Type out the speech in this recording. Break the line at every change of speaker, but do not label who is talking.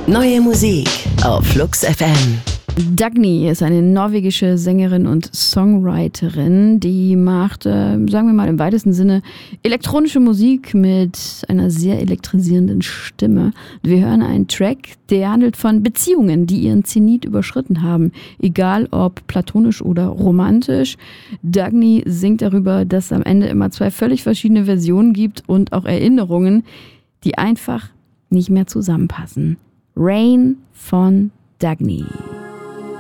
Neue Musik auf Flux FM.
Dagny ist eine norwegische Sängerin und Songwriterin, die macht, sagen wir mal im weitesten Sinne, elektronische Musik mit einer sehr elektrisierenden Stimme. Wir hören einen Track, der handelt von Beziehungen, die ihren Zenit überschritten haben, egal ob platonisch oder romantisch. Dagny singt darüber, dass es am Ende immer zwei völlig verschiedene Versionen gibt und auch Erinnerungen, die einfach nicht mehr zusammenpassen. Rain von Dagny.